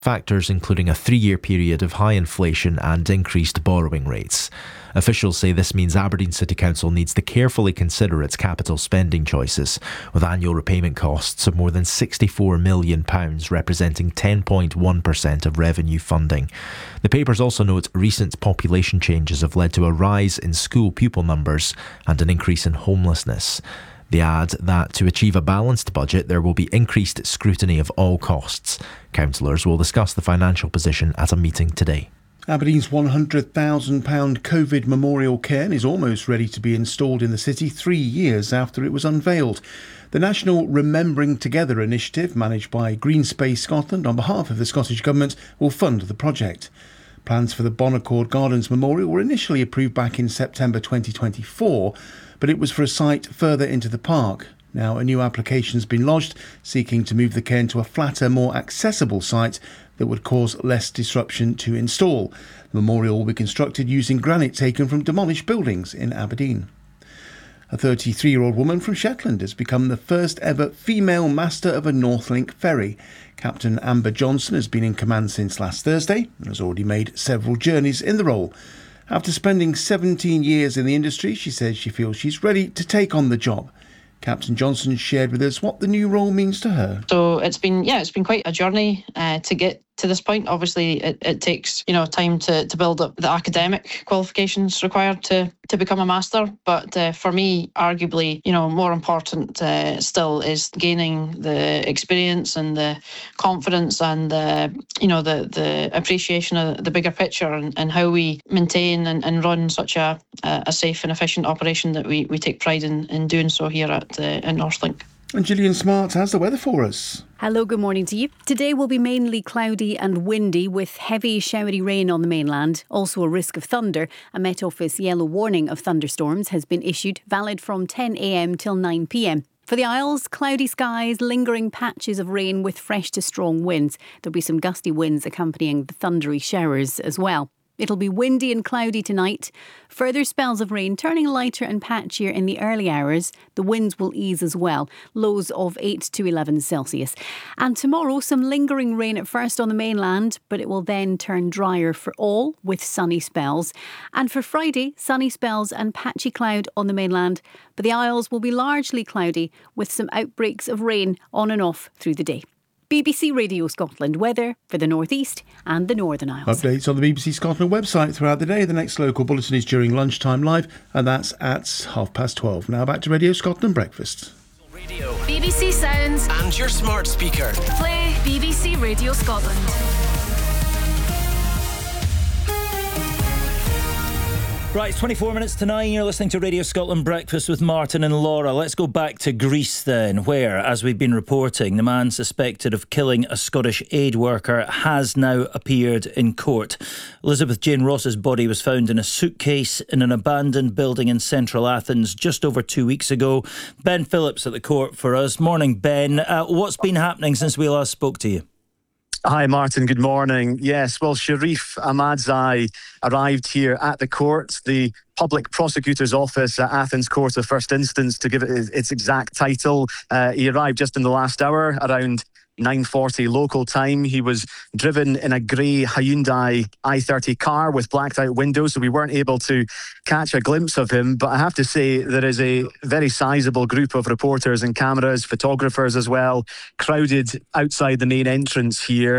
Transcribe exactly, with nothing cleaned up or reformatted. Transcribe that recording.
factors including a three-year period of high inflation and increased borrowing rates. Officials say this means Aberdeen City Council needs to carefully consider its capital spending choices, with annual repayment costs of more than sixty-four million pounds representing ten point one percent of revenue funding. The papers also note recent population changes have led to a rise in school pupil numbers and an increase in homelessness. They add that to achieve a balanced budget, there will be increased scrutiny of all costs. Councillors will discuss the financial position at a meeting today. Aberdeen's one hundred thousand pounds COVID memorial cairn is almost ready to be installed in the city three years after it was unveiled. The National Remembering Together initiative, managed by Green Space Scotland on behalf of the Scottish Government, will fund the project. Plans for the Bonaccord Gardens Memorial were initially approved back in September twenty twenty-four, but it was for a site further into the park. Now a new application has been lodged seeking to move the cairn to a flatter, more accessible site that would cause less disruption to install. The memorial will be constructed using granite taken from demolished buildings in Aberdeen. A thirty-three-year-old woman from Shetland has become the first ever female master of a Northlink ferry. Captain Amber Johnson has been in command since last Thursday and has already made several journeys in the role. After spending seventeen years in the industry, she says she feels she's ready to take on the job. Captain Johnson shared with us what the new role means to her. So it's been, yeah, it's been quite a journey uh, to get to this point. Obviously, it, it takes, you know, time to, to build up the academic qualifications required to, to become a master. But uh, for me, arguably, you know, more important uh, still is gaining the experience and the confidence and the, you know, the, the appreciation of the bigger picture and, and how we maintain and, and run such a, a safe and efficient operation that we, we take pride in, in doing so here at, uh, at Northlink. And Gillian Smart has the weather for us. Hello, good morning to you. Today will be mainly cloudy and windy with heavy showery rain on the mainland. Also a risk of thunder. A Met Office yellow warning of thunderstorms has been issued, valid from ten a m till nine p m. For the Isles, cloudy skies, lingering patches of rain with fresh to strong winds. There'll be some gusty winds accompanying the thundery showers as well. It'll be windy and cloudy tonight. Further spells of rain turning lighter and patchier in the early hours. The winds will ease as well. Lows of eight to eleven Celsius. And tomorrow, some lingering rain at first on the mainland, but it will then turn drier for all with sunny spells. And for Friday, sunny spells and patchy cloud on the mainland. But the Isles will be largely cloudy with some outbreaks of rain on and off through the day. B B C Radio Scotland weather for the North East and the Northern Isles. Updates on the B B C Scotland website throughout the day. The next local bulletin is during lunchtime live, and that's at half past twelve. Now back to Radio Scotland Breakfast. Radio. B B C Sounds. And your smart speaker. Play B B C Radio Scotland. Right, it's twenty-four minutes to nine. You're listening to Radio Scotland Breakfast with Martin and Laura. Let's go back to Greece then, where, as we've been reporting, the man suspected of killing a Scottish aid worker has now appeared in court. Elizabeth Jane Ross's body was found in a suitcase in an abandoned building in central Athens just over two weeks ago. Ben Phillips at the court for us. Morning, Ben. Uh, what's been happening since we last spoke to you? Hi, Martin. Good morning. Yes, well, Sharif Ahmadzai arrived here at the court, the Public Prosecutor's Office at Athens Court of First Instance, to give it its exact title. Uh, he arrived just in the last hour, around nine forty local time. He was driven in a grey Hyundai i thirty car with blacked out windows, so we weren't able to catch a glimpse of him. But I have to say, there is a very sizable group of reporters and cameras, photographers as well, crowded outside the main entrance here.